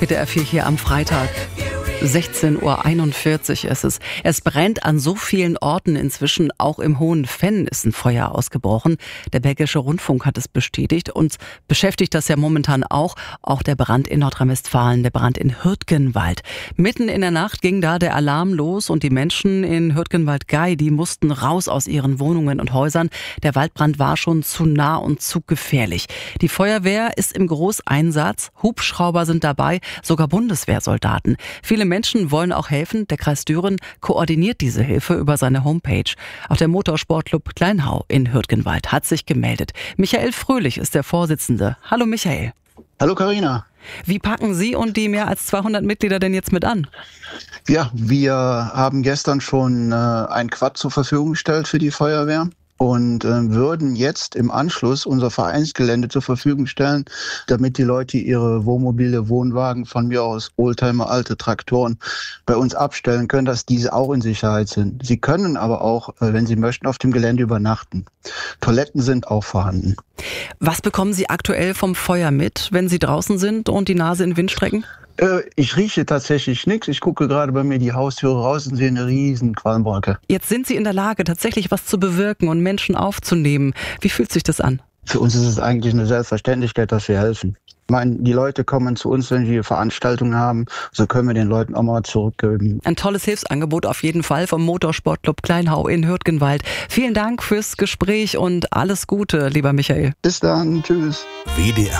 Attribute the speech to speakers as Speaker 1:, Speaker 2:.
Speaker 1: WDR 4 hier am Freitag. 16:41 Uhr ist es. Es brennt an so vielen Orten inzwischen. Auch im Hohen Venn ist ein Feuer ausgebrochen. Der Bergische Rundfunk hat es bestätigt. Uns beschäftigt das ja momentan auch. Auch der Brand in Nordrhein-Westfalen, der Brand in Hürtgenwald. Mitten in der Nacht ging da der Alarm los und die Menschen in Hürtgenwald-Gei, die mussten raus aus ihren Wohnungen und Häusern. Der Waldbrand war schon zu nah und zu gefährlich. Die Feuerwehr ist im Großeinsatz. Hubschrauber sind dabei, sogar Bundeswehrsoldaten. Viele Menschen wollen auch helfen. Der Kreis Düren koordiniert diese Hilfe über seine Homepage. Auch der Motorsportclub Kleinhau in Hürtgenwald hat sich gemeldet. Michael Fröhlich ist der Vorsitzende. Hallo Michael.
Speaker 2: Hallo Carina.
Speaker 1: Wie packen Sie und die mehr als 200 Mitglieder denn jetzt mit an?
Speaker 2: Ja, wir haben gestern schon ein Quad zur Verfügung gestellt für die Feuerwehr und würden jetzt im Anschluss unser Vereinsgelände zur Verfügung stellen, damit die Leute ihre Wohnmobile, Wohnwagen, von mir aus Oldtimer, alte Traktoren bei uns abstellen können, dass diese auch in Sicherheit sind. Sie können aber auch, wenn sie möchten, auf dem Gelände übernachten. Toiletten sind auch vorhanden.
Speaker 1: Was bekommen Sie aktuell vom Feuer mit, wenn Sie draußen sind und die Nase in den Wind strecken?
Speaker 2: Ich rieche tatsächlich nichts. Ich gucke gerade bei mir die Haustüre raus und sehe eine riesen Qualmwolke.
Speaker 1: Jetzt sind Sie in der Lage, tatsächlich was zu bewirken und Menschen aufzunehmen. Wie fühlt sich das an?
Speaker 2: Für uns ist es eigentlich eine Selbstverständlichkeit, dass wir helfen. Ich meine, die Leute kommen zu uns, wenn wir Veranstaltungen haben. So können wir den Leuten auch mal zurückgeben.
Speaker 1: Ein tolles Hilfsangebot auf jeden Fall vom Motorsportclub Kleinhau in Hürtgenwald. Vielen Dank fürs Gespräch und alles Gute, lieber Michael.
Speaker 2: Bis dann. Tschüss.
Speaker 3: WDR